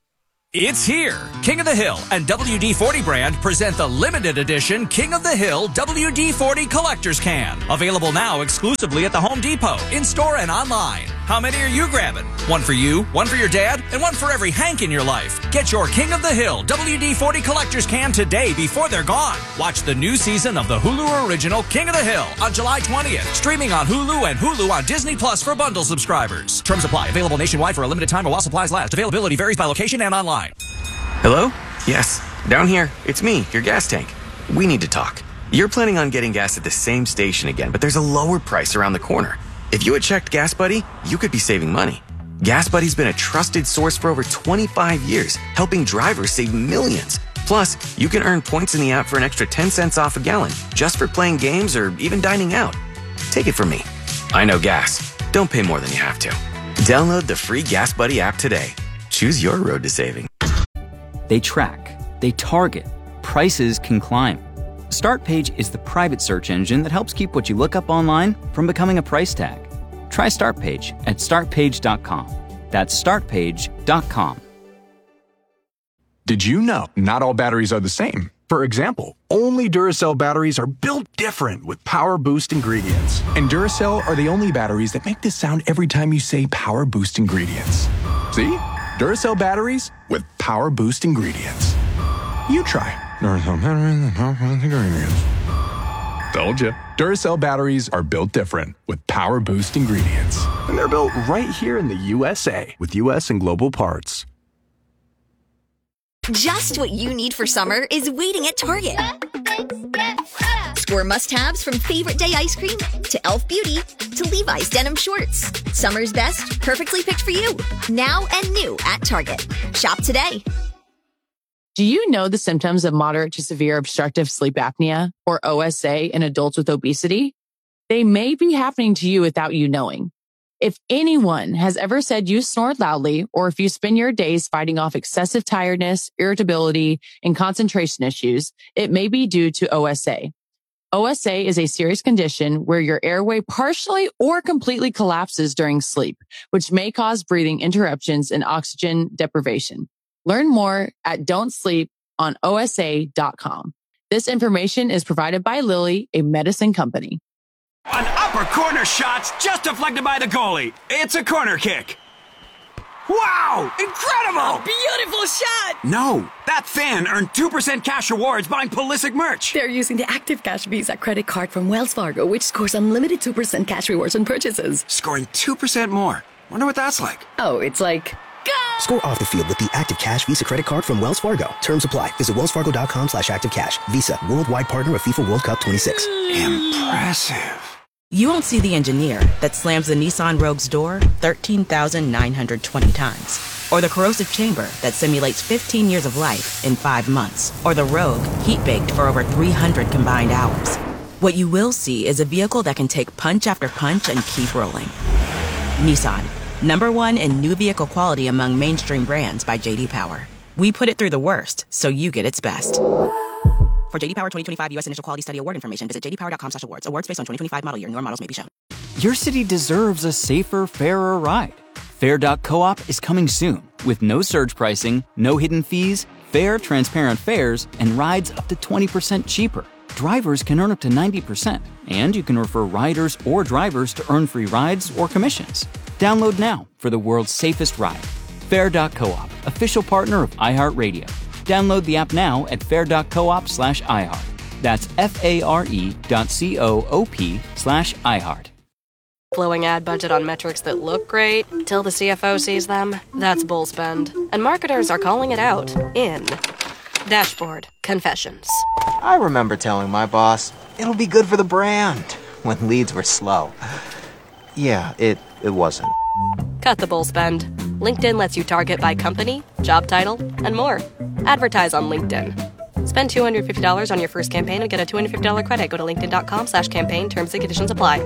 It's here. King of the Hill and W D forty brand present the limited edition King of the Hill W D forty Collector's Can. Available now exclusively at the Home Depot, in-store and online. How many are you grabbing? One for you, one for your dad, and one for every Hank in your life. Get your King of the Hill W D forty Collector's Can today before they're gone. Watch the new season of the Hulu original King of the Hill on July twentieth. Streaming on Hulu and Hulu on Disney Plus for bundle subscribers. Terms apply. Available nationwide for a limited time or while supplies last. Availability varies by location and online. Hello? Yes. Down here. It's me, your gas tank. We need to talk. You're planning on getting gas at the same station again, but there's a lower price around the corner. If you had checked Gas Buddy, you could be saving money. Gas Buddy's been a trusted source for over twenty-five years, helping drivers save millions. Plus, you can earn points in the app for an extra ten cents off a gallon, just for playing games or even dining out. Take it from me. I know gas. Don't pay more than you have to. Download the free Gas Buddy app today. Choose your road to saving. They track, they target, prices can climb. StartPage is the private search engine that helps keep what you look up online from becoming a price tag. Try StartPage at start page dot com. That's start page dot com. Did you know not all batteries are the same? For example, only Duracell batteries are built different with Power Boost ingredients. And Duracell are the only batteries that make this sound every time you say Power Boost ingredients. See? Duracell batteries with Power Boost ingredients. You try. Duracell batteries with Power Boost ingredients. Told you. Duracell batteries are built different with Power Boost ingredients. And they're built right here in the U S A with U S and global parts. Just what you need for summer is waiting at Target. Score must-haves from favorite day ice cream to e l f Beauty to Levi's denim shorts. Summer's best, perfectly picked for you. Now and new at Target. Shop today. Do you know the symptoms of moderate to severe obstructive sleep apnea, or O S A, in adults with obesity? They may be happening to you without you knowing. If anyone has ever said you snore loudly, or if you spend your days fighting off excessive tiredness, irritability, and concentration issues, it may be due to O S A. O S A is a serious condition where your airway partially or completely collapses during sleep, which may cause breathing interruptions and oxygen deprivation. Learn more at don't sleep on O S A dot com. This information is provided by Lilly, a medicine company. An upper corner shot's just deflected by the goalie. It's a corner kick. Wow! Incredible! A beautiful shot! No, that fan earned two percent cash rewards buying Pulisic merch. They're using the Active Cash Visa credit card from Wells Fargo, which scores unlimited two percent cash rewards on purchases. Scoring two percent more. Wonder what that's like. Oh, it's like... Go! Score off the field with the Active Cash Visa credit card from Wells Fargo. Terms apply. Visit wells fargo dot com slash active cash. Visa, worldwide partner of FIFA World Cup twenty-six. Impressive. You won't see the engineer that slams the Nissan Rogue's door thirteen thousand nine hundred twenty times. Or the corrosive chamber that simulates fifteen years of life in five months. Or the Rogue heat-baked for over three hundred combined hours. What you will see is a vehicle that can take punch after punch and keep rolling. Nissan. Number one in new vehicle quality among mainstream brands by J D Power. We put it through the worst, so you get its best. For J D Power twenty twenty-five U S Initial Quality Study Award information, visit j d power dot com slash awards. Awards based on twenty twenty-five model year. Newer models may be shown. Your city deserves a safer, fairer ride. Fair dot coop is coming soon with no surge pricing, no hidden fees, fair, transparent fares, and rides up to twenty percent cheaper. Drivers can earn up to ninety percent, and you can refer riders or drivers to earn free rides or commissions. Download now for the world's safest ride. Fair dot coop, official partner of iHeartRadio. Download the app now at fair dot coop slash iHeart. That's F-A-R-E dot C-O-O-P slash iHeart. Blowing ad budget on metrics that look great till the C F O sees them? That's bull spend. And marketers are calling it out in Dashboard Confessions. I remember telling my boss, it'll be good for the brand, when leads were slow. Yeah, it, it wasn't. Cut the bull spend. LinkedIn lets you target by company, job title, and more. Advertise on LinkedIn. Spend two hundred fifty dollars on your first campaign and get a two hundred fifty dollars credit. Go to linkedin dot com slash campaign. Terms and conditions apply.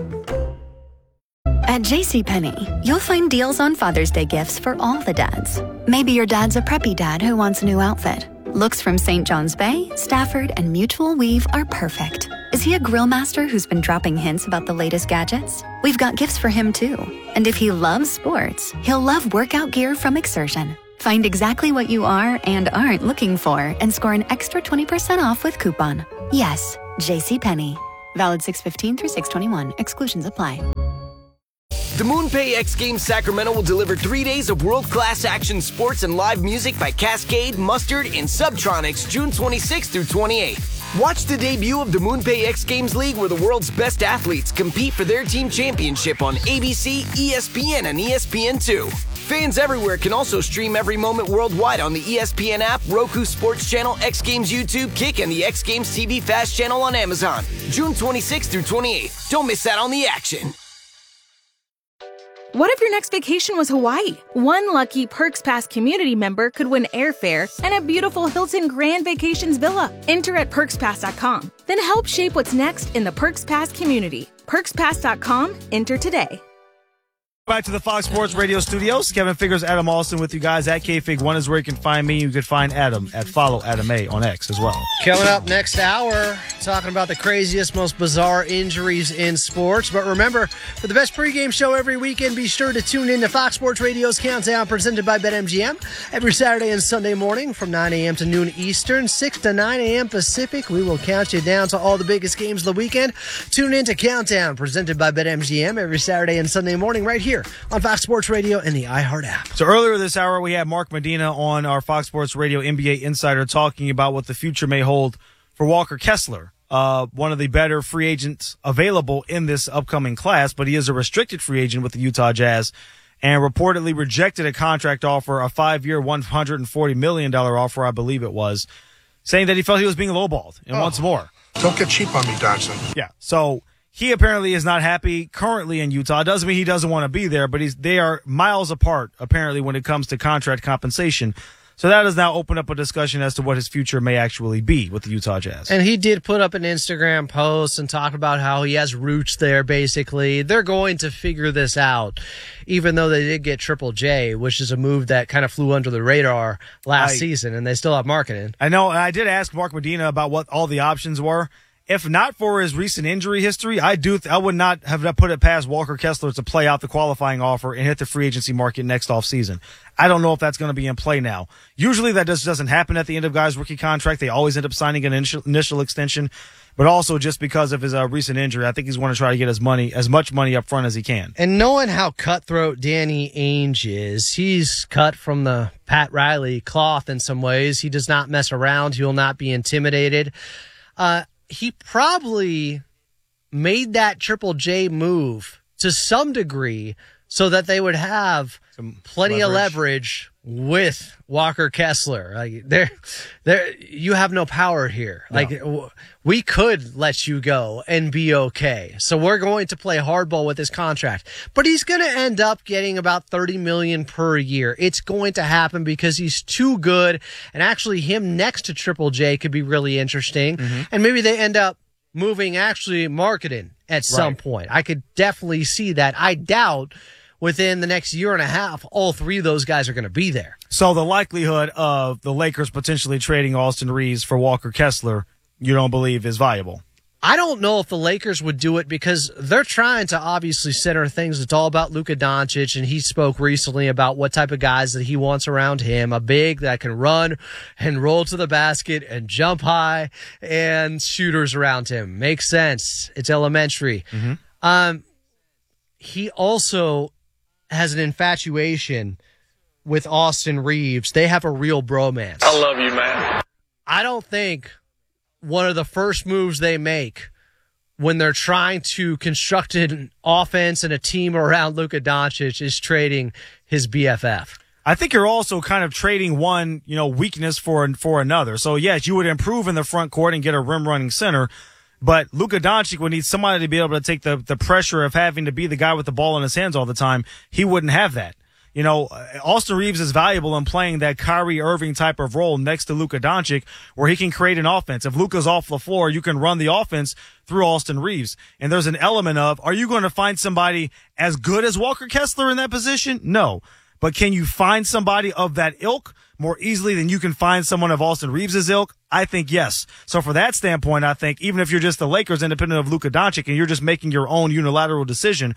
At JCPenney, you'll find deals on Father's Day gifts for all the dads. Maybe your dad's a preppy dad who wants a new outfit. Looks from Saint John's Bay, Stafford, and Mutual Weave are perfect. Is he a grill master who's been dropping hints about the latest gadgets? We've got gifts for him too. And if he loves sports, he'll love workout gear from Exertion. Find exactly what you are and aren't looking for and score an extra twenty percent off with coupon. Yes, JCPenney. Valid six fifteen through six twenty-one. Exclusions apply. The MoonPay X Games Sacramento will deliver three days of world-class action sports and live music by Cascade, Mustard, and Subtronics June twenty-sixth through twenty-eighth. Watch the debut of the MoonPay X Games League where the world's best athletes compete for their team championship on A B C, E S P N, and E S P N two. Fans everywhere can also stream every moment worldwide on the E S P N app, Roku Sports Channel, X Games YouTube, Kick, and the X Games T V Fast Channel on Amazon. June twenty-sixth through twenty-eighth. Don't miss out on the action. What if your next vacation was Hawaii? One lucky Perks Pass community member could win airfare and a beautiful Hilton Grand Vacations villa. Enter at perks pass dot com. Then help shape what's next in the Perks Pass community. perks pass dot com. Enter today. Back to the Fox Sports Radio studios. Kevin Figures, Adam Alston with you guys at K Fig one is where you can find me. You can find Adam at Follow Adam A on X as well. Coming up next hour, talking about the craziest, most bizarre injuries in sports. But remember, for the best pregame show every weekend, be sure to tune in to Fox Sports Radio's Countdown presented by BetMGM. Every Saturday and Sunday morning from nine a.m. to noon Eastern, six to nine a.m. Pacific, we will count you down to all the biggest games of the weekend. Tune in to Countdown presented by BetMGM every Saturday and Sunday morning right here on Fox Sports Radio and the iHeart app. So earlier this hour, we had Mark Medina on our Fox Sports Radio N B A Insider talking about what the future may hold for Walker Kessler, uh, one of the better free agents available in this upcoming class, but he is a restricted free agent with the Utah Jazz and reportedly rejected a contract offer, a five-year, one hundred forty million dollars offer, I believe it was, saying that he felt he was being lowballed and oh. wants more. Don't get cheap on me, Dodson. Yeah, so he apparently is not happy currently in Utah. Doesn't mean he doesn't want to be there, but he's they are miles apart, apparently, when it comes to contract compensation. So that has now opened up a discussion as to what his future may actually be with the Utah Jazz. And he did put up an Instagram post and talk about how he has roots there, basically. They're going to figure this out, even though they did get Triple J, which is a move that kind of flew under the radar last I, season, and they still have marketing. I know, and I did ask Mark Medina about what all the options were. If not for his recent injury history, I do th- I would not have put it past Walker Kessler to play out the qualifying offer and hit the free agency market next offseason. I don't know if that's going to be in play now. Usually that just doesn't happen at the end of guys' rookie contract. They always end up signing an initial, initial extension, but also just because of his uh, recent injury, I think he's going to try to get as money, as much money up front as he can. And knowing how cutthroat Danny Ainge is, he's cut from the Pat Riley cloth in some ways. He does not mess around. He will not be intimidated. Uh, He probably made that Triple J move to some degree so that they would have some plenty leverage. of leverage with Walker Kessler. Like there, there, you have no power here. No. Like we could let you go and be okay. So we're going to play hardball with his contract, but he's going to end up getting about thirty million per year. It's going to happen because he's too good. And actually him next to Triple J could be really interesting. Mm-hmm. And maybe they end up moving actually marketing at some right. point. I could definitely see that. I doubt within the next year and a half, all three of those guys are going to be there. So the likelihood of the Lakers potentially trading Austin Reeves for Walker Kessler, you don't believe is viable? I don't know if the Lakers would do it because they're trying to obviously center things. It's all about Luka Doncic, and he spoke recently about what type of guys that he wants around him. A big that can run and roll to the basket and jump high, and shooters around him. Makes sense. It's elementary. Mm-hmm. Um, he also has an infatuation with Austin Reeves. They have a real bromance. I love you, man. I don't think one of the first moves they make when they're trying to construct an offense and a team around Luka Doncic is trading his B F F. I think you're also kind of trading one, you know, weakness for for another. So yes, you would improve in the front court and get a rim running center, but Luka Doncic would need somebody to be able to take the the pressure of having to be the guy with the ball in his hands all the time. He wouldn't have that. You know, Austin Reeves is valuable in playing that Kyrie Irving type of role next to Luka Doncic where he can create an offense. If Luka's off the floor, you can run the offense through Austin Reeves. And there's an element of, are you going to find somebody as good as Walker Kessler in that position? No. But can you find somebody of that ilk more easily than you can find someone of Austin Reeves' ilk? I think yes. So for that standpoint, I think even if you're just the Lakers independent of Luka Doncic and you're just making your own unilateral decision,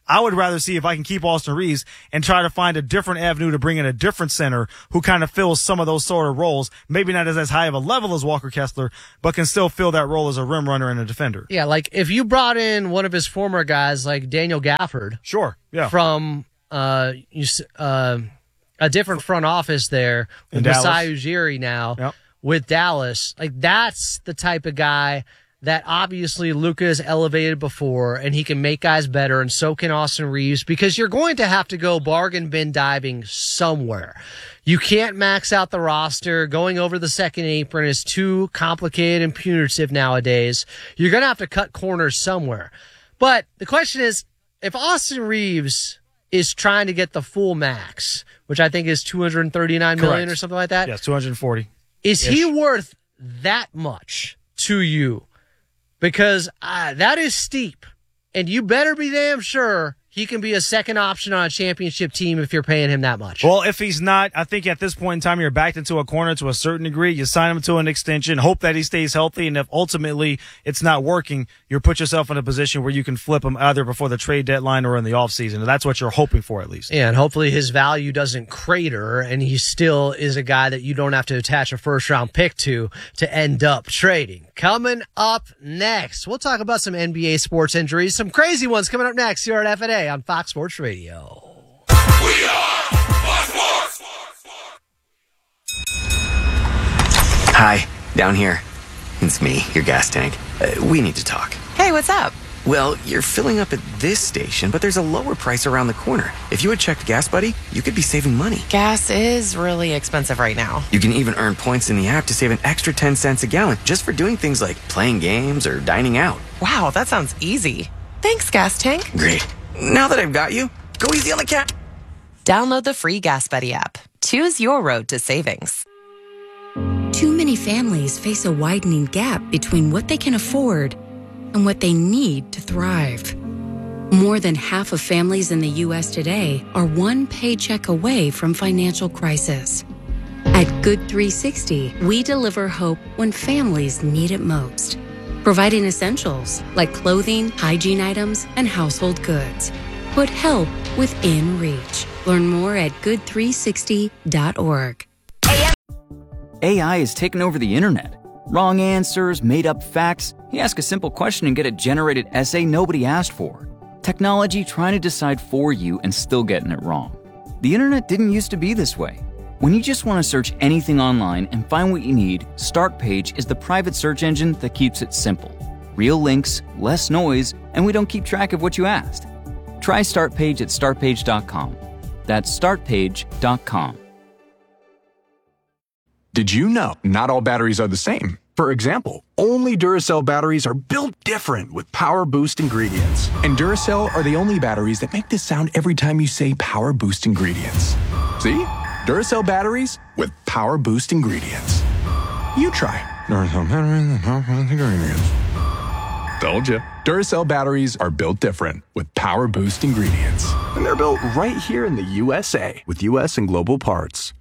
I would rather see if I can keep Austin Reeves and try to find a different avenue to bring in a different center who kind of fills some of those sort of roles. Maybe not as, as high of a level as Walker Kessler, but can still fill that role as a rim runner and a defender. Yeah, like if you brought in one of his former guys like Daniel Gafford. Sure, yeah. From uh, you, uh, a different front office there with Masai Ujiri now yep. with Dallas. Like that's the type of guy that obviously Luka has elevated before, and he can make guys better, and so can Austin Reeves, because you're going to have to go bargain bin diving somewhere. You can't max out the roster. Going over the second apron is too complicated and punitive nowadays. You're going to have to cut corners somewhere. But the question is, if Austin Reeves is trying to get the full max, which I think is two hundred thirty-nine million dollars Correct. or something like that. Yes, two hundred forty. Is he worth that much to you? Because uh, that is steep, and you better be damn sure he can be a second option on a championship team if you're paying him that much. Well, if he's not, I think at this point in time, you're backed into a corner to a certain degree. You sign him to an extension, hope that he stays healthy, and if ultimately it's not working, you put yourself in a position where you can flip him either before the trade deadline or in the offseason. And that's what you're hoping for, at least. Yeah, and hopefully his value doesn't crater, and he still is a guy that you don't have to attach a first-round pick to to end up trading. Coming up next, we'll talk about some N B A sports injuries, some crazy ones coming up next here at F and A on Fox Sports Radio. We are Fox Sports. Hi, down here. It's me, your gas tank. Uh, we need to talk. Hey, what's up? Well, you're filling up at this station, but there's a lower price around the corner. If you had checked Gas Buddy, you could be saving money. Gas is really expensive right now. You can even earn points in the app to save an extra ten cents a gallon just for doing things like playing games or dining out. Wow, that sounds easy. Thanks, Gas Tank. Great. Now that I've got you, go easy on the cat. Download the free Gas Buddy app. Choose your road to savings. Too many families face a widening gap between what they can afford and what they need to thrive. More than half of families in the U S today are one paycheck away from financial crisis. At Good three sixty, we deliver hope when families need it most, providing essentials like clothing, hygiene items, and household goods. Put help within reach. Learn more at good three sixty dot org. A I has taken over the internet. Wrong answers, made-up facts. You ask a simple question and get a generated essay nobody asked for. Technology trying to decide for you and still getting it wrong. The internet didn't used to be this way. When you just want to search anything online and find what you need, StartPage is the private search engine that keeps it simple. Real links, less noise, and we don't keep track of what you asked. Try StartPage at start page dot com. That's start page dot com. Did you know not all batteries are the same? For example, only Duracell batteries are built different with Power Boost ingredients. And Duracell are the only batteries that make this sound every time you say Power Boost ingredients. See? Duracell batteries with Power Boost ingredients. You try. Duracell batteries with Power Boost ingredients. Told you. Duracell batteries are built different with Power Boost ingredients. And they're built right here in the U S A with U S and global parts.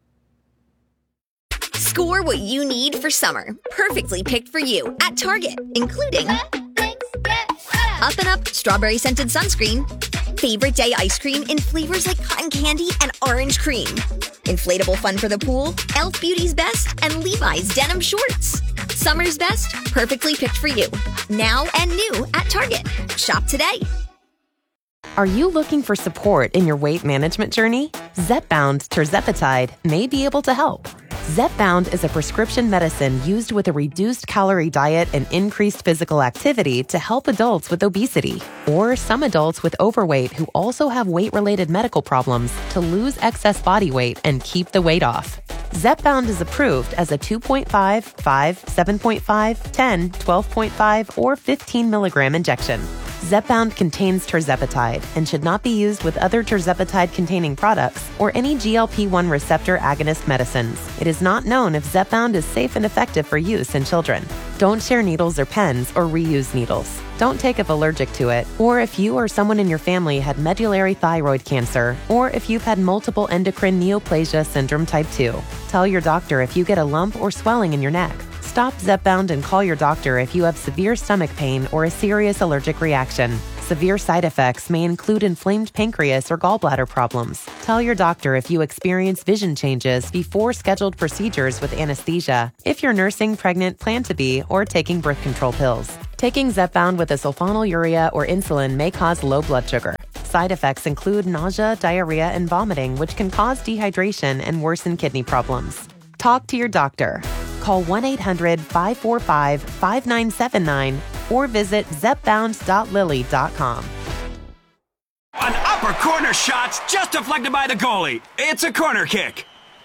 Score what you need for summer, perfectly picked for you at Target, including Up and Up Strawberry Scented Sunscreen, Favorite Day Ice Cream in flavors like cotton candy and orange cream, Inflatable Fun for the Pool, e l f Beauty's Best, and Levi's Denim Shorts. Summer's best, perfectly picked for you. Now and new at Target. Shop today. Are you looking for support in your weight management journey? Zepbound Tirzepatide may be able to help. Zepbound is a prescription medicine used with a reduced calorie diet and increased physical activity to help adults with obesity or some adults with overweight who also have weight-related medical problems to lose excess body weight and keep the weight off. Zepbound is approved as a two point five, five, seven point five, ten, twelve point five, or fifteen milligram injection. Zepbound contains tirzepatide and should not be used with other tirzepatide-containing products or any G L P one receptor agonist medicines. It is not known if Zepbound is safe and effective for use in children. Don't share needles or pens or reuse needles. Don't take if allergic to it, or if you or someone in your family had medullary thyroid cancer, or if you've had multiple endocrine neoplasia syndrome type two. Tell your doctor if you get a lump or swelling in your neck. Stop Zepbound and call your doctor if you have severe stomach pain or a serious allergic reaction. Severe side effects may include inflamed pancreas or gallbladder problems. Tell your doctor if you experience vision changes before scheduled procedures with anesthesia, if you're nursing, pregnant, plan to be, or taking birth control pills. Taking Zepbound with a sulfonylurea or insulin may cause low blood sugar. Side effects include nausea, diarrhea, and vomiting, which can cause dehydration and worsen kidney problems. Talk to your doctor. Call one eight hundred five four five five nine seven nine or visit zepbound dot lilly dot com. An upper corner shot's just deflected by the goalie. It's a corner kick.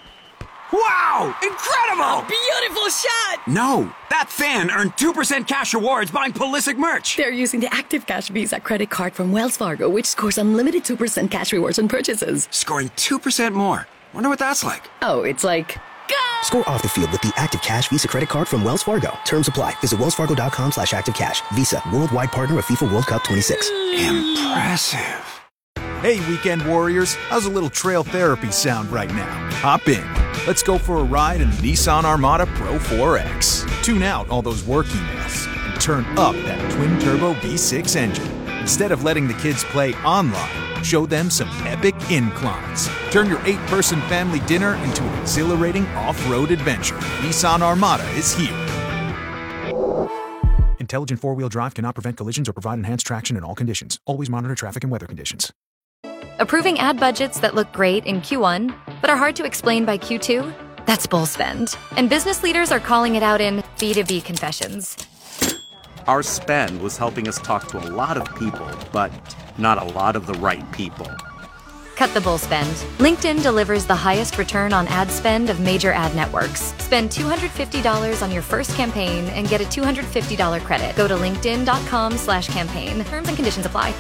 Wow! Incredible! Beautiful shot! No, that fan earned two percent cash rewards buying Pulisic merch. They're using the Active Cash Visa credit card from Wells Fargo, which scores unlimited two percent cash rewards on purchases. Scoring two percent more. Wonder what that's like. Oh, it's like... Score off the field with the Active Cash Visa credit card from Wells Fargo. Terms apply. Visit wellsfargo.com slash active cash. Visa, worldwide partner of FIFA World Cup twenty-six. Impressive. Hey, weekend warriors. How's a little trail therapy sound right now? Hop in. Let's go for a ride in the Nissan Armada Pro four X. Tune out all those work emails and turn up that twin-turbo V six engine. Instead of letting the kids play online, show them some epic inclines. Turn your eight-person family dinner into an exhilarating off-road adventure. Nissan Armada is here. Intelligent four-wheel drive cannot prevent collisions or provide enhanced traction in all conditions. Always monitor traffic and weather conditions. Approving ad budgets that look great in Q one, but are hard to explain by Q two? That's bull spend. And business leaders are calling it out in B two B confessions. Our spend was helping us talk to a lot of people, but not a lot of the right people. Cut the bull spend. LinkedIn delivers the highest return on ad spend of major ad networks. Spend two hundred fifty dollars on your first campaign and get a two hundred fifty dollars credit. Go to linkedin.com slash campaign. Terms and conditions apply.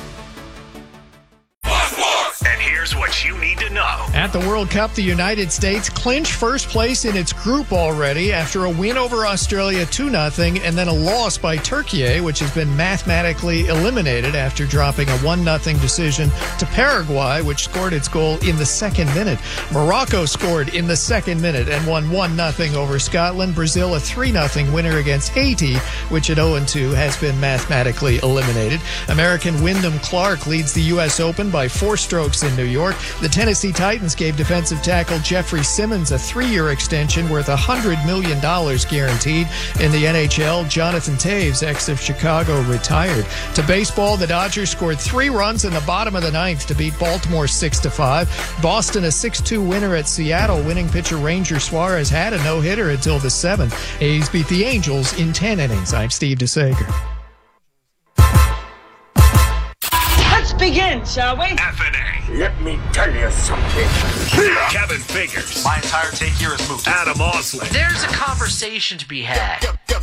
And here's what you need to know. At the World Cup, the United States clinched first place in its group already after a win over Australia two nothing and then a loss by Turkey, which has been mathematically eliminated after dropping a one nothing decision to Paraguay, which scored its goal in the second minute. Morocco scored in the second minute and won one nothing over Scotland. Brazil, a three nothing winner against Haiti, which at oh and two has been mathematically eliminated. American Wyndham Clark leads the U S Open by four strokes in New York. The Tennessee Titans gave defensive tackle Jeffrey Simmons a three-year extension worth one hundred million dollars guaranteed. In the N H L, Jonathan Taves, ex of Chicago, retired. To baseball, the Dodgers scored three runs in the bottom of the ninth to beat Baltimore six to five. Boston, a six two winner at Seattle. Winning pitcher Ranger Suarez had a no-hitter until the seventh. A's beat the Angels in ten innings. I'm Steve DeSager. Let's begin, shall we? F N A. Let me tell you something. Kevin Figures. My entire take here is moved. Adam Osley. There's a conversation to be had.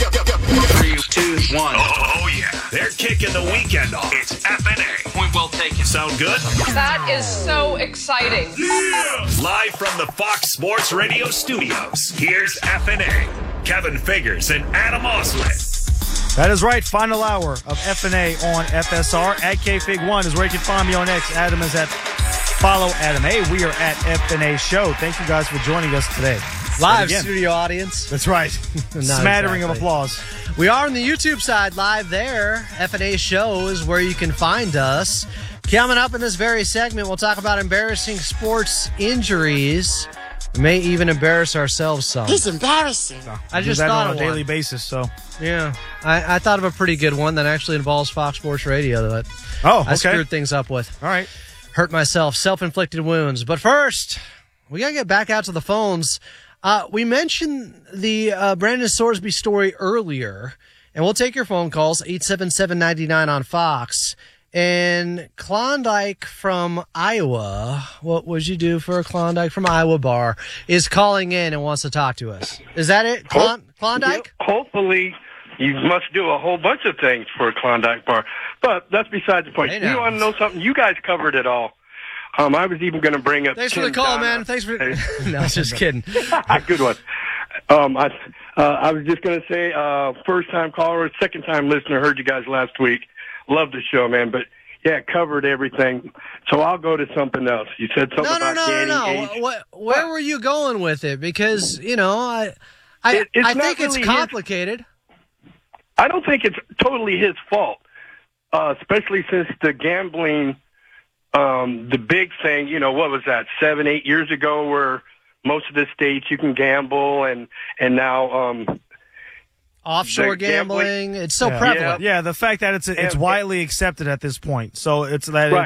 Three, two, one. Oh, oh, yeah. They're kicking the weekend off. It's F N A. Point well taken. Sound good? That is so exciting. Yeah! Live from the Fox Sports Radio studios, here's F N A. Kevin Figures and Adam Osley. That is right. Final hour of F N A on F S R. At K Fig one is where you can find me on X. Adam is at Follow Adam A. We are at F N A Show. Thank you guys for joining us today. Live studio audience. That's right. Smattering exactly. of applause. We are on the YouTube side live there. F N A Show is where you can find us. Coming up in this very segment, we'll talk about embarrassing sports injuries. We may even embarrass ourselves some. It's embarrassing. I just do that thought on of a daily one. basis. So yeah, I, I thought of a pretty good one that actually involves Fox Sports Radio that oh, okay. I screwed things up with. All right, hurt myself, self-inflicted wounds. But first, we gotta get back out to the phones. Uh, we mentioned the uh, Brandon Sorsby story earlier, and we'll take your phone calls eight seven seven, nine nine on Fox. And Klondike from Iowa, what would you do for a Klondike from Iowa bar, is calling in and wants to talk to us. Is that it, Klon- Klondike? Yeah, hopefully, you must do a whole bunch of things for a Klondike bar. But that's besides the point. Hey, you now. want to know something? You guys covered it all. Um, I was even going to bring up. Thanks Tim for the call, Donna. man. Thanks for. No, I was just kidding. Good one. Um, I, uh, I was just going to say, uh, first time caller, second time listener, heard you guys last week. Love the show, man. But yeah, it covered everything. So I'll go to something else. You said something no, no, about no, Danny no, no. Gage. What, where were you going with it? Because, you know, I, I, It- it's I not think it's really his- complicated. I don't think it's totally his fault. uh, especially since the gambling, um, the big thing, you know, what was that, seven, eight years ago, where most of the states you can gamble, and and now um, offshore gambling, gambling, it's so yeah. prevalent. Yeah. yeah, the fact that it's it's And- widely accepted at this point, so it's that. Right.